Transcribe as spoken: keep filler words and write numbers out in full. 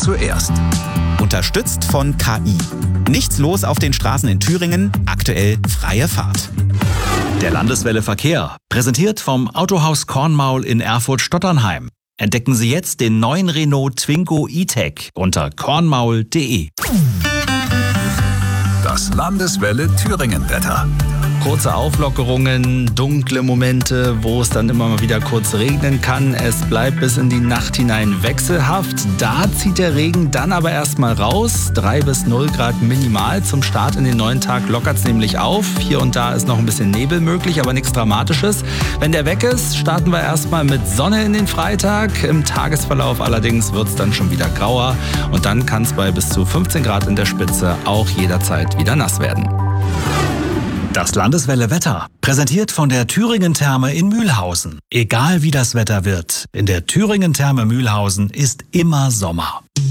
zuerst. Unterstützt von K I. Nichts los auf den Straßen in Thüringen, aktuell freie Fahrt. Der Landeswelle Verkehr, präsentiert vom Autohaus Kornmaul in Erfurt-Stotternheim. Entdecken Sie jetzt den neuen Renault Twingo E-Tech unter kornmaul punkt de. Das Landeswelle Thüringen-Wetter. Kurze Auflockerungen, dunkle Momente, wo es dann immer mal wieder kurz regnen kann. Es bleibt bis in die Nacht hinein wechselhaft. Da zieht der Regen dann aber erstmal raus. drei bis null Grad minimal. Zum Start in den neuen Tag lockert es nämlich auf. Hier und da ist noch ein bisschen Nebel möglich, aber nichts Dramatisches. Wenn der weg ist, starten wir erstmal mit Sonne in den Freitag. Im Tagesverlauf allerdings wird es dann schon wieder grauer. Und dann kann es bei bis zu fünfzehn Grad in der Spitze auch jederzeit wieder nass werden. Das Landeswelle Wetter, präsentiert von der Thüringen-Therme in Mühlhausen. Egal wie das Wetter wird, in der Thüringen-Therme Mühlhausen ist immer Sommer.